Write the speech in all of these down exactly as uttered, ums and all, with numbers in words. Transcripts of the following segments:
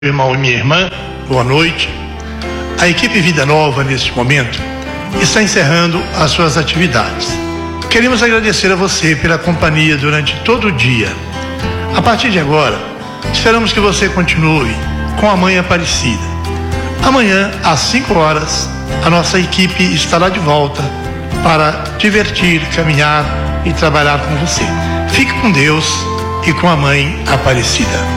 Irmão e minha irmã, boa noite. A equipe Vida Nova, neste momento, está encerrando as suas atividades. Queremos agradecer a você pela companhia durante todo o dia. A partir de agora, esperamos que você continue com a Mãe Aparecida. Amanhã, às cinco horas, a nossa equipe estará de volta para divertir, caminhar e trabalhar com você. Fique com Deus e com a Mãe Aparecida.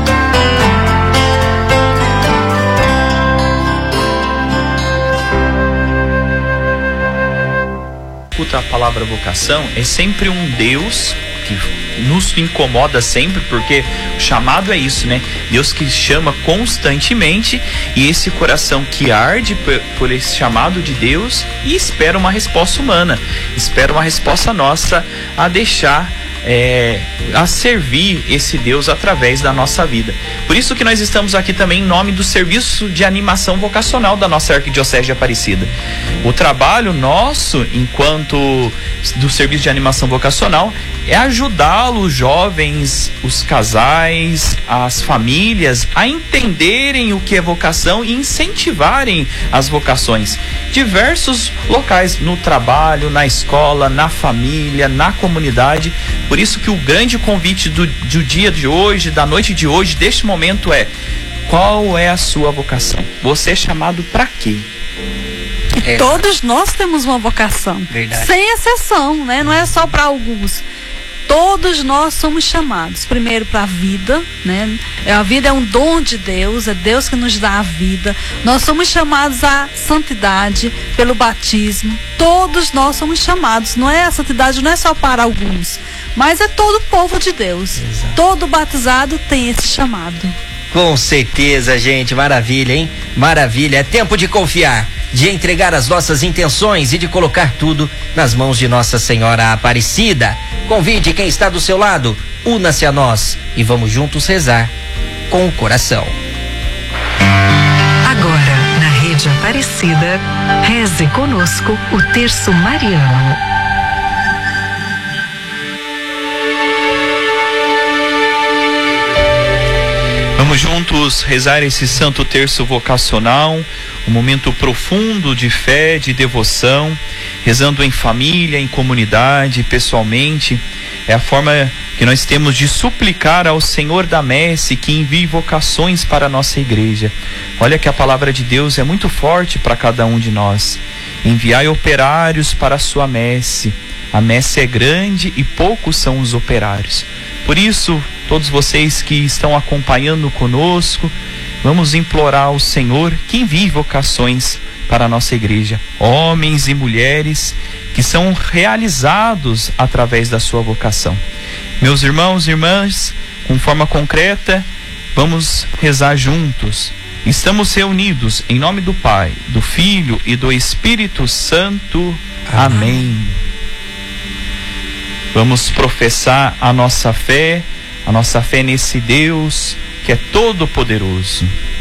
A palavra vocação é sempre um Deus que nos incomoda sempre, porque o chamado é isso, né? Deus que chama constantemente, e esse coração que arde por, por esse chamado de Deus e espera uma resposta humana, espera uma resposta nossa a deixar É, a servir esse Deus através da nossa vida. Por isso que nós estamos aqui também em nome do serviço de animação vocacional da nossa Arquidiocese de Aparecida. O trabalho nosso, enquanto do serviço de animação vocacional, é ajudá-los, os jovens, os casais, as famílias, a entenderem o que é vocação e incentivarem as vocações. Diversos locais, no trabalho, na escola, na família, na comunidade. Por isso que o grande convite do, do dia de hoje, da noite de hoje, deste momento é: qual é a sua vocação? Você é chamado para quê? É. Todos nós temos uma vocação. Verdade. Sem exceção, né? Não é só para alguns. Todos nós somos chamados, primeiro para a vida, né? A vida é um dom de Deus, é Deus que nos dá a vida. Nós somos chamados à santidade pelo batismo. Todos nós somos chamados, não é a santidade, não é só para alguns, mas é todo o povo de Deus. Exato. Todo batizado tem esse chamado. Com certeza, gente, maravilha, hein? Maravilha, é tempo de confiar, de entregar as nossas intenções e de colocar tudo nas mãos de Nossa Senhora Aparecida. Convide quem está do seu lado, una-se a nós e vamos juntos rezar com o coração. Agora, na Rede Aparecida, reze conosco o Terço Mariano. Vamos juntos rezar esse Santo Terço vocacional, um momento profundo de fé, de devoção, rezando em família, em comunidade, pessoalmente. É a forma que nós temos de suplicar ao Senhor da Messe que envie vocações para a nossa igreja. Olha que a palavra de Deus é muito forte para cada um de nós. Enviai operários para a sua messe. A messe é grande e poucos são os operários. Por isso, todos vocês que estão acompanhando conosco, vamos implorar ao Senhor que envie vocações para a nossa igreja. Homens e mulheres que são realizados através da sua vocação. Meus irmãos e irmãs, com forma concreta, vamos rezar juntos. Estamos reunidos em nome do Pai, do Filho e do Espírito Santo. Amém. Amém. Vamos professar a nossa fé, a nossa fé nesse Deus que é todo poderoso.